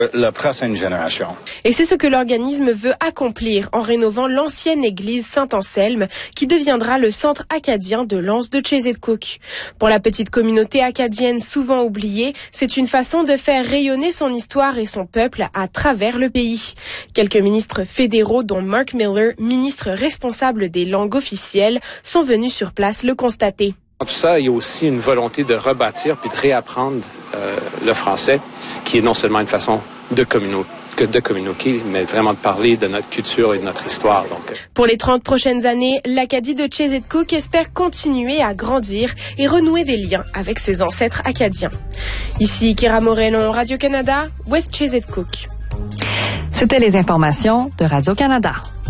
La prochaine génération. Et c'est ce que l'organisme veut accomplir en rénovant l'ancienne église Saint-Anselme qui deviendra le centre acadien de l'Anse de Chesetcook. Pour la petite communauté acadienne souvent oubliée, c'est une façon de faire rayonner son histoire et son peuple à travers le pays. Quelques ministres fédéraux, dont Mark Miller, ministre responsable des langues officielles, sont venus sur place le constater. Dans tout ça, il y a aussi une volonté de rebâtir puis de réapprendre le français, qui est non seulement une façon de communiquer, mais vraiment de parler de notre culture et de notre histoire. Pour les 30 prochaines années, l'Acadie de Chesetcook espère continuer à grandir et renouer des liens avec ses ancêtres acadiens. Ici Kira Moreno, Radio-Canada, West Chesetcook. C'était les informations de Radio-Canada.